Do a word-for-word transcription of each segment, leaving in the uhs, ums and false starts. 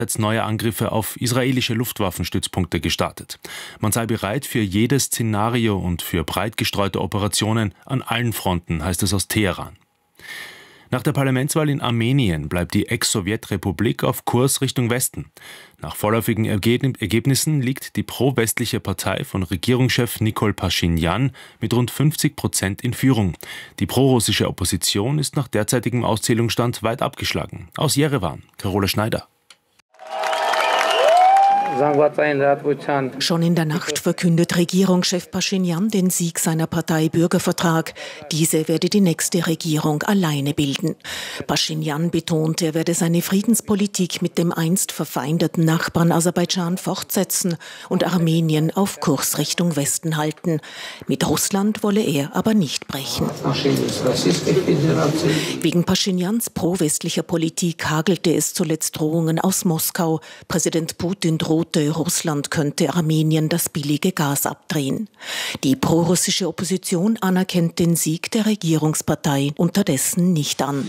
neue Angriffe auf israelische Luftwaffenstützpunkte gestartet. Man sei bereit für jedes Szenario und für breit gestreute Operationen an allen Fronten, heißt es aus Teheran. Nach der Parlamentswahl in Armenien bleibt die Ex-Sowjetrepublik auf Kurs Richtung Westen. Nach vorläufigen Ergebnissen liegt die pro-westliche Partei von Regierungschef Nikol Paschinjan mit rund fünfzig Prozent in Führung. Die prorussische Opposition ist nach derzeitigem Auszählungsstand weit abgeschlagen. Aus Jerewan, Carola Schneider. Schon in der Nacht verkündet Regierungschef Paschinjan den Sieg seiner Partei Bürgervertrag. Diese werde die nächste Regierung alleine bilden. Paschinjan betont, er werde seine Friedenspolitik mit dem einst verfeindeten Nachbarn Aserbaidschan fortsetzen und Armenien auf Kurs Richtung Westen halten. Mit Russland wolle er aber nicht brechen. Wegen Paschinjans pro-westlicher Politik hagelte es zuletzt Drohungen aus Moskau. Präsident Putin droht, Russland könnte Armenien das billige Gas abdrehen. Die prorussische Opposition anerkennt den Sieg der Regierungspartei unterdessen nicht an.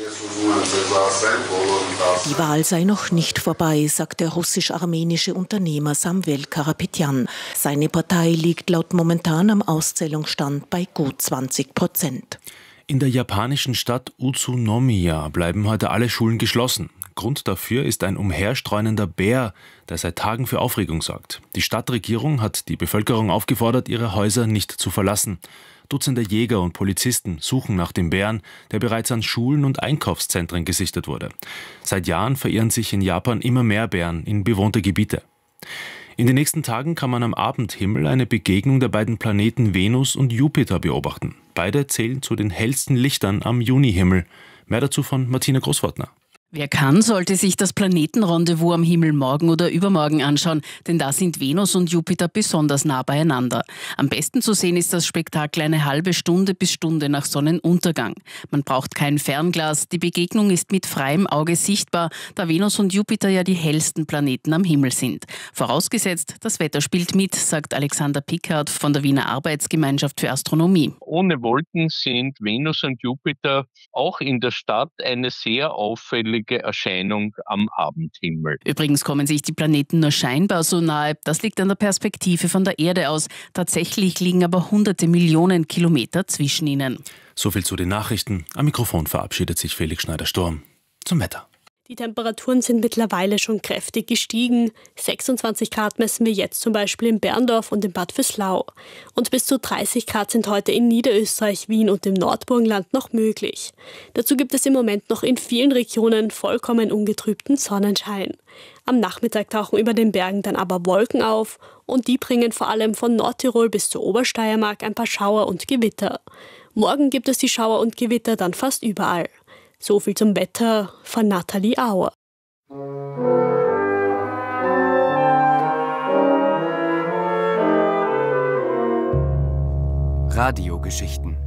Die Wahl sei noch nicht vorbei, sagt der russisch-armenische Unternehmer Samvel Karapetyan. Seine Partei liegt laut momentanem Auszählungsstand bei gut zwanzig Prozent. In der japanischen Stadt Utsunomiya bleiben heute alle Schulen geschlossen. Grund dafür ist ein umherstreunender Bär, der seit Tagen für Aufregung sorgt. Die Stadtregierung hat die Bevölkerung aufgefordert, ihre Häuser nicht zu verlassen. Dutzende Jäger und Polizisten suchen nach dem Bären, der bereits an Schulen und Einkaufszentren gesichtet wurde. Seit Jahren verirren sich in Japan immer mehr Bären in bewohnte Gebiete. In den nächsten Tagen kann man am Abendhimmel eine Begegnung der beiden Planeten Venus und Jupiter beobachten. Beide zählen zu den hellsten Lichtern am Junihimmel. Mehr dazu von Martina Großwortner. Wer kann, sollte sich das Planetenrendezvous am Himmel morgen oder übermorgen anschauen, denn da sind Venus und Jupiter besonders nah beieinander. Am besten zu sehen ist das Spektakel eine halbe Stunde bis Stunde nach Sonnenuntergang. Man braucht kein Fernglas, die Begegnung ist mit freiem Auge sichtbar, da Venus und Jupiter ja die hellsten Planeten am Himmel sind. Vorausgesetzt, das Wetter spielt mit, sagt Alexander Pickard von der Wiener Arbeitsgemeinschaft für Astronomie. Ohne Wolken sind Venus und Jupiter auch in der Stadt eine sehr auffällige Erscheinung am Abendhimmel. Übrigens kommen sich die Planeten nur scheinbar so nahe. Das liegt an der Perspektive von der Erde aus. Tatsächlich liegen aber hunderte Millionen Kilometer zwischen ihnen. So viel zu den Nachrichten. Am Mikrofon verabschiedet sich Felix Schneider-Sturm. Zum Wetter. Die Temperaturen sind mittlerweile schon kräftig gestiegen. sechsundzwanzig Grad messen wir jetzt zum Beispiel in Berndorf und in Bad Vöslau. Und bis zu dreißig Grad sind heute in Niederösterreich, Wien und im Nordburgenland noch möglich. Dazu gibt es im Moment noch in vielen Regionen vollkommen ungetrübten Sonnenschein. Am Nachmittag tauchen über den Bergen dann aber Wolken auf und die bringen vor allem von Nordtirol bis zur Obersteiermark ein paar Schauer und Gewitter. Morgen gibt es die Schauer und Gewitter dann fast überall. So viel zum Wetter von Nathalie Auer. Radiogeschichten